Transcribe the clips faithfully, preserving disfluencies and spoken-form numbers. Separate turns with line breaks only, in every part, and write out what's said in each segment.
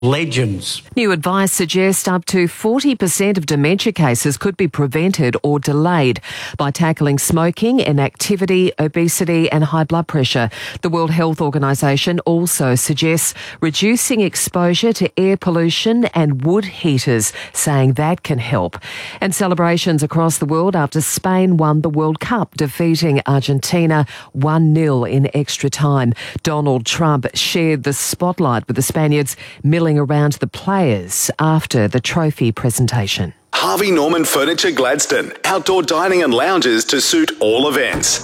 legends.
New advice suggests up to forty percent of dementia cases could be prevented or delayed by tackling smoking, inactivity, obesity and high blood pressure. The World Health Organization also suggests reducing exposure to air pollution and wood heaters, saying that can help. And celebrations across the world after Spain won the World Cup, defeating Argentina one nil in extra time. Donald Trump shared the spotlight with the Spaniards milling around the players after the trophy presentation.
Harvey Norman Furniture Gladstone. Outdoor dining and lounges to suit all events.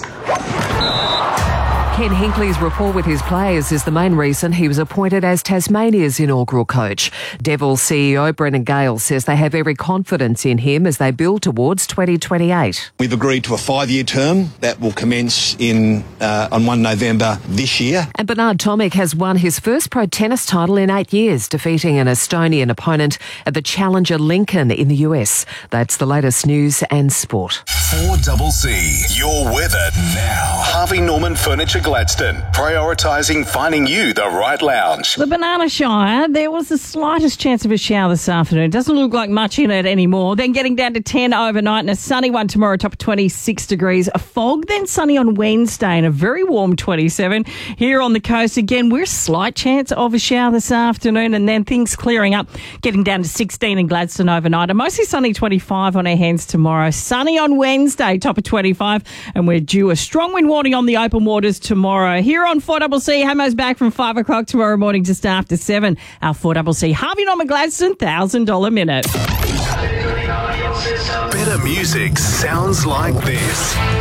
Ken Hinkley's rapport with his players is the main reason he was appointed as Tasmania's inaugural coach. Devils C E O Brendan Gale says they have every confidence in him as they build towards twenty twenty-eight.
We've agreed to a five-year term that will commence in uh, on first of November this year.
And Bernard Tomic has won his first pro tennis title in eight years, defeating an Estonian opponent at the Challenger Lincoln in the U S. That's the latest news and sport.
four C C, your weather now. Harvey Norman Furniture Gladstone, prioritising finding you the right lounge.
The Banana Shire, there was the slightest chance of a shower this afternoon. Doesn't look like much in it anymore. Then getting down to ten overnight and a sunny one tomorrow, top of twenty-six degrees. A fog, then sunny on Wednesday and a very warm twenty-seven. Here on the coast, again, we're a slight chance of a shower this afternoon and then things clearing up, getting down to sixteen in Gladstone overnight. A mostly sunny twenty-five on our hands tomorrow. Sunny on Wednesday, top of twenty-five, and we're due a strong wind warning on the open waters tomorrow. Here on four C C, Hamo's back from five o'clock tomorrow morning just after seven. Our four C C Harvey Norman Gladstone one thousand dollars minute.
Better music sounds like this.